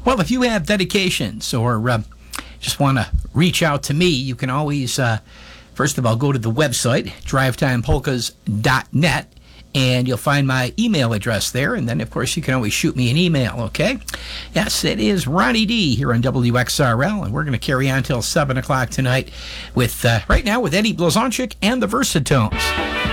Well, if you have dedications or just want to reach out to me, you can always, first of all, go to the website, drivetimepolkas.net, and you'll find my email address there. And then, of course, you can always shoot me an email, okay? Yes, it is Ronnie D here on WXRL, and we're going to carry on till 7 o'clock tonight with, right now, with Eddie Blazonczyk and the Versatones.